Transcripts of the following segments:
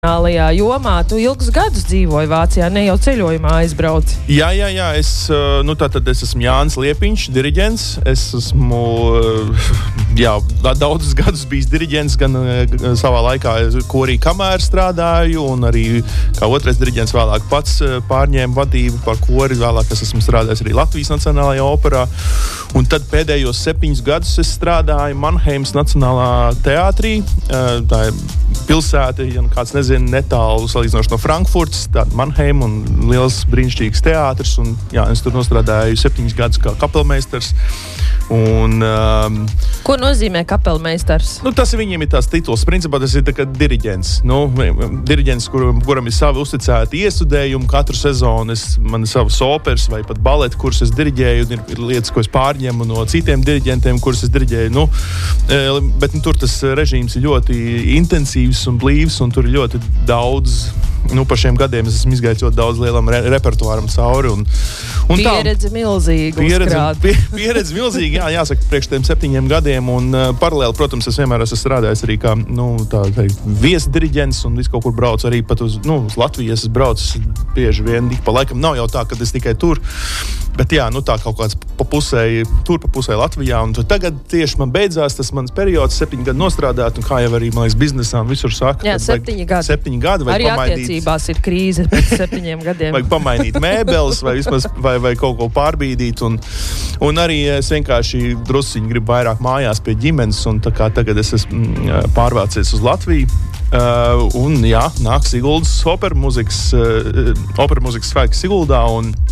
jomā. Tu ilgus gadus dzīvoji Vācijā, ne jau ceļojumā aizbrauci. Jā, es esmu Jānis Liepiņš, diriģents. Es esmu, daudzus gadus bijis diriģents, gan savā laikā korī kamēr strādāju, un arī kā otrais diriģents vēlāk pats pārņēma vadību par kori. Vēlāk es esmu strādājis arī Latvijas Nacionālajā operā. Un tad pēdējos 7 gadus es strādāju Mannheimas Nacionālā teātrī. Tā ir pilsēta, ja kāds nezina, netālu salīdzinoši no Frankfurtas, tāda Mannheima un liels brīnišķīgs teātris. Un, es tur nostrādāju 7 gadus kā kapelmeistars. Un, ko nozīmē kapelmeistars? Tas viņiem ir tās tituls. Principā tas ir tā kā diriģents. Diriģents, kuram ir savi uzticēti iestudējumi katru sezonu. Man ir savas operas vai pat baleti, kuras es diriģēju. Ir lietas, ko es pārņemu no citiem diriģentiem, kuras es diriģēju. Bet tur tas režīms ir ļoti intensīvs un blīvs, un tur ir ļoti daudz. Par šiem gadiem es esmu izgājis ļoti daudz lielam repertuāram cauri. Un pieredze milzīga. Pieredze milzīga, jāsaka, priekš tiem 7 gadiem. Un paralēli, protams, es vienmēr esmu strādājis arī kā viesdiriģents un visu kaut kur braucu arī pat uz Latviju. Es braucu bieži vien, pa laikam nav jau tā, ka es tikai tur. Bet tā kaut kāds pa pusē Latvijā. Un tagad tieši man beidzās tas mans periods, 7 gadu nostrādāt, un kā jau arī, man liekas, biznesā un visur saka. Jā, 7 gadi. 7 gadi arī attiecībās ir krīze pēc 7 gadiem. Vajag pamainīt mēbeles vai vismaz vai kaut ko pārbīdīt. Un arī es vienkārši drusciņi gribu vairāk mājās pie ģimenes, un tā kā tagad es esmu pārvācies uz Latviju. Nāk Siguldas opera mūzikas svētki Siguldā,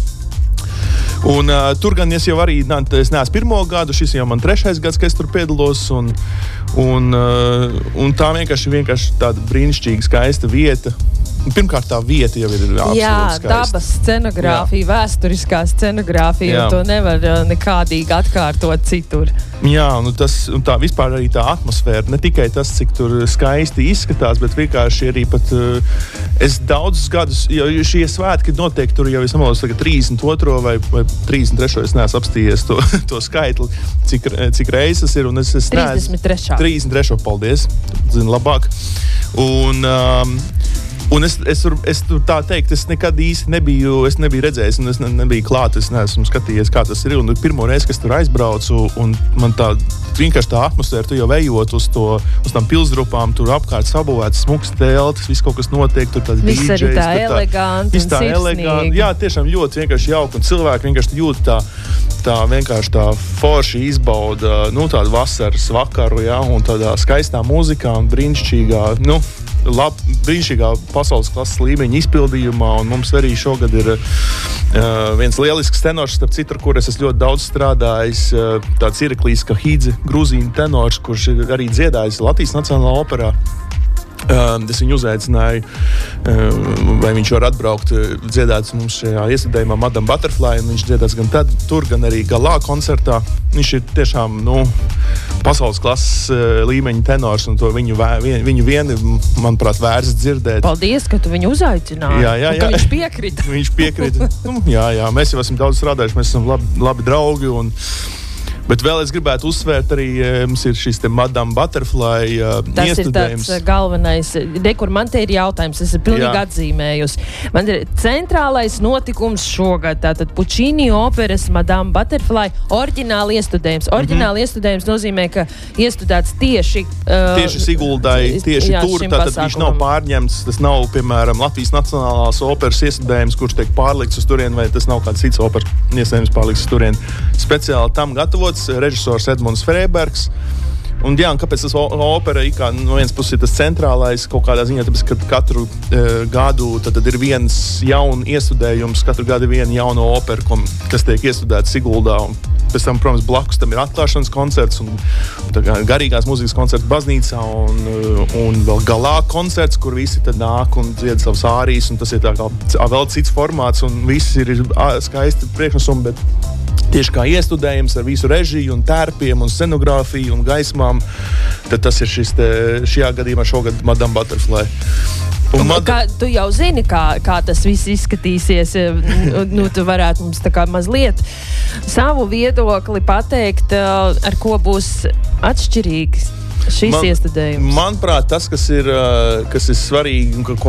un tur gan es jau arī, es neesmu 1. gadu, šis jau man 3. gads, ka es tur piedalos, un tā vienkārši tāda brīnišķīga, skaista vieta. Pirmkārt, tā vieta jau ir absolūti skaista. Dabas scenogrāfija, vēsturiskā scenogrāfija, un to nevar nekādīgi atkārtot citur. Un tā vispār arī tā atmosfēra, ne tikai tas, cik tur skaisti izskatās, bet vienkārši arī pat es daudzus gadus, jo šie svētki notiek tur jau, es samaldos, 32. vai 33. es neesmu apstījies to skaitli, cik reizes ir, un es 33. 33. Paldies, zinu labāk. Un es tur tā teikt, es nekad īsti nebiju redzējis, un es nebiju klāt, es neesmu skatījies, kā tas ir. Un pirmo reizi, kad tur aizbraucu, un man vienkārši tā atmosfēra, tu jau ejot uz tām pilsdrupām, tur apkārt sabūvēts smuks teltis, viss kaut kas notiek, tur tāds DJs. Viss arī tā eleganti un sirsnīgi. Jā, tiešām ļoti vienkārši jauki, un cilvēki vienkārši jūt tā vienkārši tā forši izbauda, tādu vasaras vakaru, un tādā skaistā mūzikā un brīnišķīgā, brīnišķīgā pasaules klases līmeņa izpildījumā, un mums arī šogad ir viens lielisks tenors, starp citu, ar kur es esmu ļoti daudz strādājis, tāds Iraklīs Kahidze, grūzīnu tenors, kurš ir arī dziedājis Latvijas Nacionālajā operā. Es viņu uzaicināju, vai viņš var atbraukt dziedāt mums šajā iestudējumā Madame Butterfly, un viņš dziedās gan tur, gan arī galā koncertā. Viņš ir tiešām, pasaules klases līmeņa tenors, un to viņu vieni, manuprāt, vērts dzirdēt. Paldies, ka tu viņu uzaicināji. Jā. Un ka viņš piekrita. Viņš piekrita. Mēs jau esam daudz strādājuši, mēs esam labi draugi, bet vēl es gribētu uzsvērt arī, mums ir šis te Madame Butterfly tas iestudējums. Ir tāds galvenais, kur man te ir jautājums, es pilnīgi atzīmējusi. Man ir centrālais notikums šogad, tātad Puccini operas Madame Butterfly oriģināli iestudējums. Oriģināli iestudējums nozīmē, ka iestudēts tieši Siguldai, tur, tātad viņš nav pārņemts, tas nav, piemēram, Latvijas Nacionālās operas iestudējums, kurš tiek pārlikts uz turien, vai tas nav kāds cits operas iestudējums pārlikts uz turien. Speciāli tam gatavots režisors Edmunds Freibergs. Un kāpēc tas opera no vienas puses ir tas centrālais kaut kādā ziņā, tāpēc, ka katru gadu tad ir viens jaun iestudējums, katru gadu ir viena jauna opera, kas tiek iestudēta Siguldā. Un pēc tam, protams, blakus tam ir atklāšanas koncerts un garīgās mūzikas koncerts baznīcā un vēl galā koncerts, kur visi tad nāk un dzied savas ārijas, un tas ir tā kā vēl cits formāts, un viss ir skaisti priekšnesumi, bet tieši kā iestudējums ar visu režiju un tērpiem un scenogrāfiju un gaismām, tad tas ir šajā gadījumā šogad Madame Butterfly. Tu jau zini, kā tas viss izskatīsies. Tu varētu mums tā kā mazliet savu viedokli pateikt, ar ko būs atšķirīgs šīs iestudējums? Manuprāt, tas, kas ir svarīgi un ko